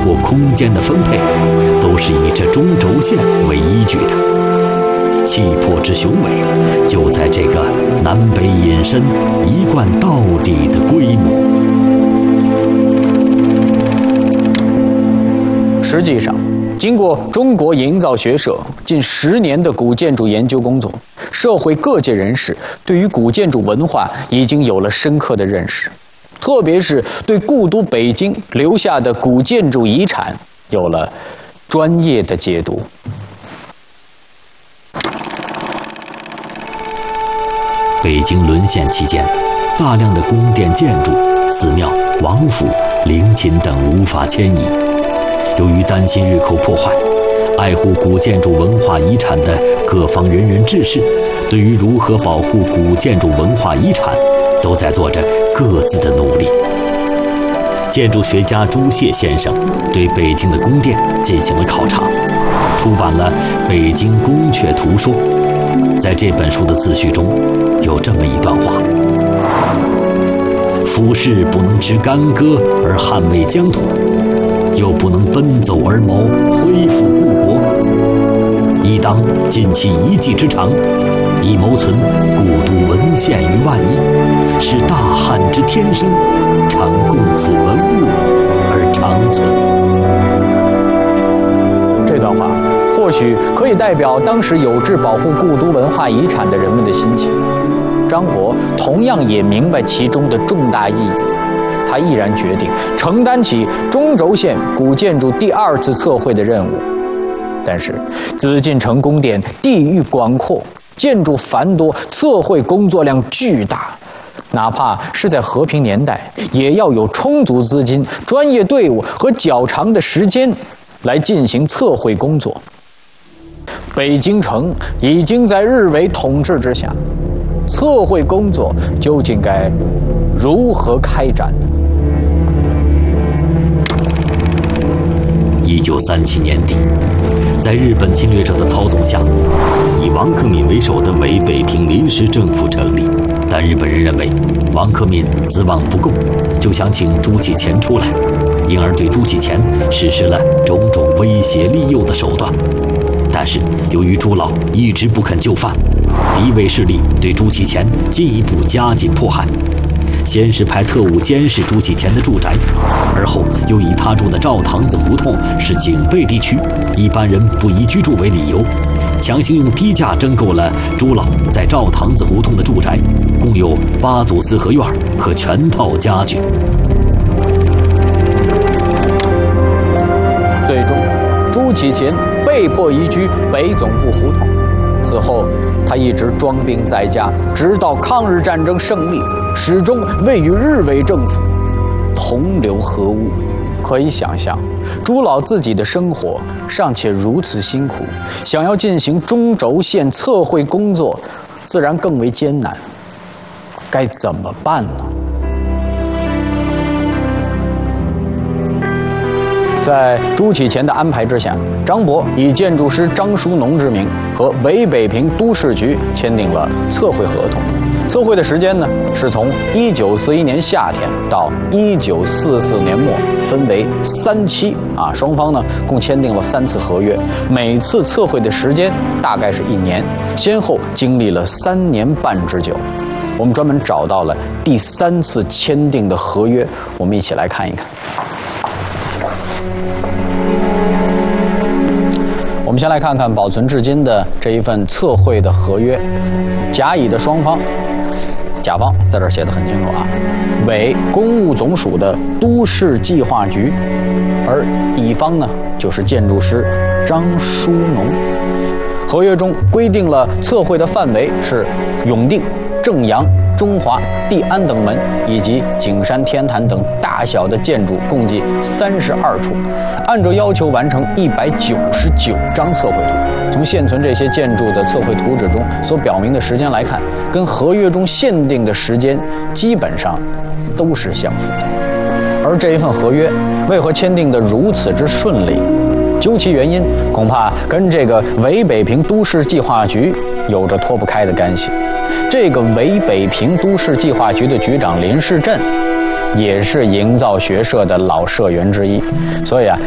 括空间的分配，都是以这中轴线为依据的。气魄之雄伟，就在这个南北引申、一贯到底的规模。 实际上，经过中国营造学社近10年的古建筑研究工作，社会各界人士对于古建筑文化已经有了深刻的认识，特别是对故都北京留下的古建筑遗产有了专业的解读。 北京沦陷期间，大量的宫殿建筑、寺庙、王府、陵寝等无法迁移。由于担心日后破坏，爱护古建筑文化遗产的各方仁人志士，对于如何保护古建筑文化遗产，都在做着各自的努力。建筑学家朱燮先生对北京的宫殿进行了考察，出版了《北京宫阙图说》。在这本书的自序中，有这么一段话：夫士不能持干戈而捍卫疆土，又不能奔走而谋恢复故国，亦当尽其一技之长，以谋存故都文献于万亿，使大汉之天生，常供此文物而长存。 这段话或许可以代表当时有志保护故都文化遗产的人们的心情。张伯同样也明白其中的重大意义，他毅然决定承担起中轴线古建筑第2次测绘的任务。但是紫禁城宫殿地域广阔，建筑繁多，测绘工作量巨大，哪怕是在和平年代，也要有充足资金、专业队伍和较长的时间来进行测绘工作。北京城已经在日伪统治之下，测绘工作究竟该如何开展呢 ？1937年底，在日本侵略者的操纵下，以王克敏为首的伪北平临时政府成立。但日本人认为王克敏资望不够，就想请朱启潜出来，因而对朱启潜实施了种种威胁利诱的手段。但是由于朱老一直不肯就范，敌伪势力对朱启潜进一步加紧迫害。先是派特务监视朱启潜的住宅，而后又以他住的赵堂子胡同是警备地区，一般人不宜居住为理由，强行用低价征购了朱老在赵堂子胡同的住宅，共有8组4合院和全套家具。 最终朱启潜被迫移居北总部胡同，此后他一直装兵在家，直到抗日战争胜利，始终未与日伪政府同流合污。可以想象，朱老自己的生活尚且如此辛苦，想要进行中轴线测绘工作，自然更为艰难。该怎么办呢？在朱启潜的安排之下，张伯以建筑师张书农之名和伪北平都市局签订了测绘合同。测绘的时间呢，是从1941年夏天到1944年末，分为3期双方呢共签订了3次合约，每次测绘的时间大概是1年，先后经历了3年半之久。我们专门找到了第3次签订的合约，我们一起来看一看。我们先来看看保存至今的这一份测绘的合约。甲乙的双方，甲方在这儿写得很清楚伪公务总署的都市计划局，而乙方呢就是建筑师张书农。合约中规定了测绘的范围是永定、正阳、中华、地安等门以及景山天坛等大小的建筑共计32处，按照要求完成199张测绘图。从现存这些建筑的测绘图纸中所表明的时间来看，跟合约中限定的时间基本上都是相符的。而这一份合约为何签订得如此之顺利？究其原因，恐怕跟这个伪北平都市计划局有着脱不开的干系。这个伪北平都市计划局的局长林世振，也是营造学社的老社员之一，所以